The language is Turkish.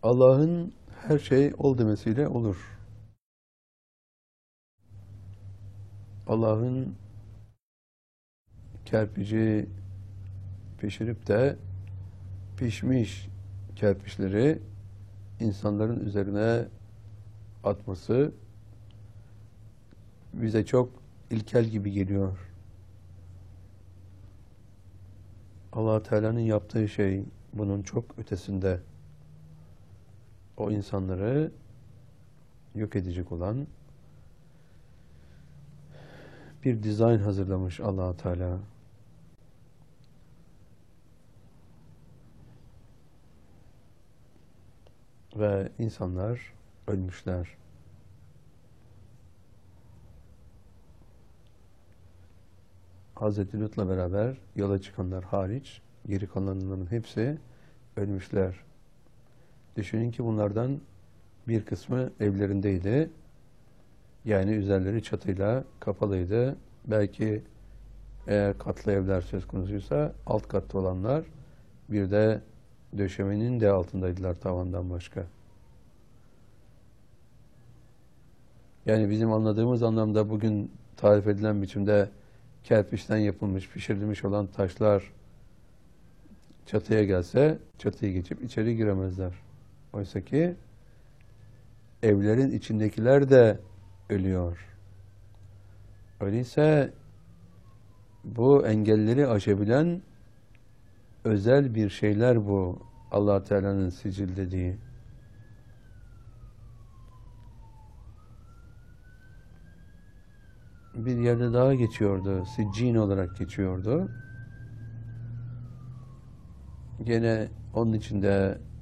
Allah'ın her şey ol demesiyle olur. Allah'ın kerpici pişirip de pişmiş kerpiçleri insanların üzerine atması bize çok ilkel gibi geliyor. Allah Teala'nın yaptığı şey bunun çok ötesinde. O insanları yok edecek olan bir dizayn hazırlamış Allah Teala. Ve insanlar ölmüşler. Hazreti Lut'la beraber yola çıkanlar hariç geri kalanların hepsi ölmüşler. Düşünün ki bunlardan bir kısmı evlerindeydi. Yani üzerleri çatıyla kapalıydı. Belki eğer katlı evler söz konusuysa alt katta olanlar bir de döşemenin de altındaydılar tavandan başka. Yani bizim anladığımız anlamda bugün tarif edilen biçimde kerpiçten yapılmış, pişirilmiş olan taşlar çatıya gelse çatıyı geçip içeri giremezler. Oysa ki evlerin içindekiler de ölüyor. Öyleyse bu engelleri aşabilen özel bir şeyler bu Allah Teala'nın sicil dediği. Bir yerde daha geçiyordu. Siccin olarak geçiyordu. Gene onun içinde